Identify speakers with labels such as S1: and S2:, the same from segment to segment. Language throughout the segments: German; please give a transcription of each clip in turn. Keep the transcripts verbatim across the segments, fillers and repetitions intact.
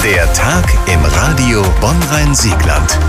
S1: Der Tag im Radio Bonn-Rhein-Siegland.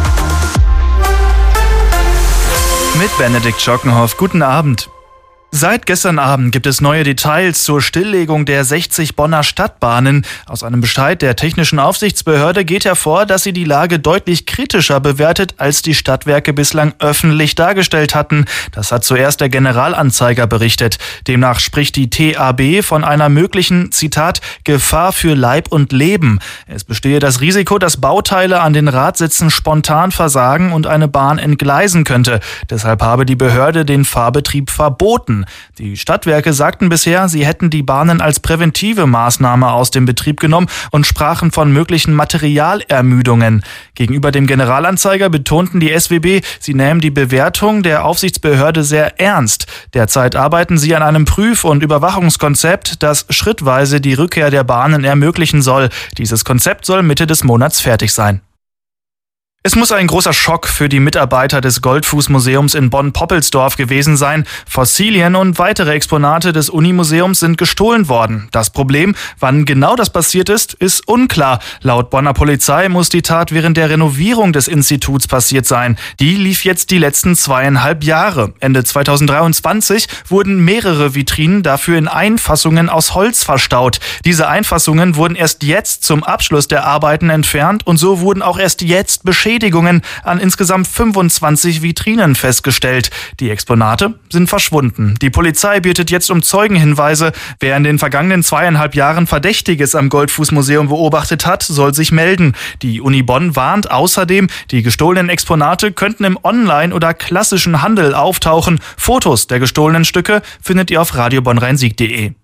S2: Mit Benedikt Schockenhoff. Guten Abend. Seit gestern Abend gibt es neue Details zur Stilllegung der sechzig Bonner Stadtbahnen. Aus einem Bescheid der Technischen Aufsichtsbehörde geht hervor, dass sie die Lage deutlich kritischer bewertet, als die Stadtwerke bislang öffentlich dargestellt hatten. Das hat zuerst der Generalanzeiger berichtet. Demnach spricht die T A B von einer möglichen, Zitat, Gefahr für Leib und Leben. Es bestehe das Risiko, dass Bauteile an den Radsitzen spontan versagen und eine Bahn entgleisen könnte. Deshalb habe die Behörde den Fahrbetrieb verboten. Die Stadtwerke sagten bisher, sie hätten die Bahnen als präventive Maßnahme aus dem Betrieb genommen und sprachen von möglichen Materialermüdungen. Gegenüber dem Generalanzeiger betonten die S W B, sie nähmen die Bewertung der Aufsichtsbehörde sehr ernst. Derzeit arbeiten sie an einem Prüf- und Überwachungskonzept, das schrittweise die Rückkehr der Bahnen ermöglichen soll. Dieses Konzept soll Mitte des Monats fertig sein. Es muss ein großer Schock für die Mitarbeiter des Goldfuß-Museums in Bonn-Poppelsdorf gewesen sein. Fossilien und weitere Exponate des Unimuseums sind gestohlen worden. Das Problem, wann genau das passiert ist, ist unklar. Laut Bonner Polizei muss die Tat während der Renovierung des Instituts passiert sein. Die lief jetzt die letzten zweieinhalb Jahre. Ende zweitausenddreiundzwanzig wurden mehrere Vitrinen dafür in Einfassungen aus Holz verstaut. Diese Einfassungen wurden erst jetzt zum Abschluss der Arbeiten entfernt und so wurden auch erst jetzt beschädigt. Beschädigungen an insgesamt fünfundzwanzig Vitrinen festgestellt. Die Exponate sind verschwunden. Die Polizei bittet jetzt um Zeugenhinweise. Wer in den vergangenen zweieinhalb Jahren Verdächtiges am Goldfuß-Museum beobachtet hat, soll sich melden. Die Uni Bonn warnt außerdem, die gestohlenen Exponate könnten im Online- oder klassischen Handel auftauchen. Fotos der gestohlenen Stücke findet ihr auf radio bonn rhein sieg punkt de.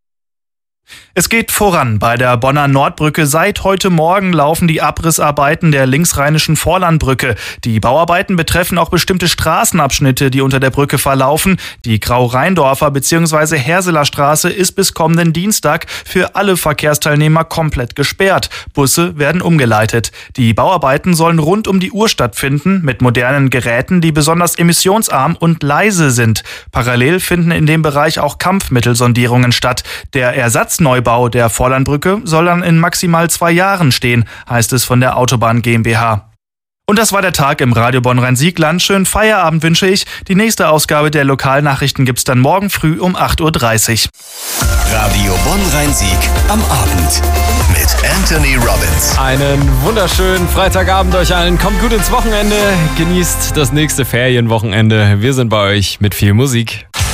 S2: Es geht voran bei der Bonner Nordbrücke. Seit heute Morgen laufen die Abrissarbeiten der linksrheinischen Vorlandbrücke. Die Bauarbeiten betreffen auch bestimmte Straßenabschnitte, die unter der Brücke verlaufen. Die Grau-Rheindorfer bzw. Herseler Straße ist bis kommenden Dienstag für alle Verkehrsteilnehmer komplett gesperrt. Busse werden umgeleitet. Die Bauarbeiten sollen rund um die Uhr stattfinden, mit modernen Geräten, die besonders emissionsarm und leise sind. Parallel finden in dem Bereich auch Kampfmittelsondierungen statt. Der Ersatzneubau der Vorlandbrücke soll dann in maximal zwei Jahren stehen, heißt es von der Autobahn GmbH. Und das war der Tag im Radio Bonn-Rhein-Siegland. Schönen Feierabend wünsche ich. Die nächste Ausgabe der Lokalnachrichten gibt's dann morgen früh um acht Uhr dreißig.
S1: Radio Bonn-Rhein-Sieg am Abend mit Anthony Robbins.
S3: Einen wunderschönen Freitagabend euch allen. Kommt gut ins Wochenende. Genießt das nächste Ferienwochenende. Wir sind bei euch mit viel Musik.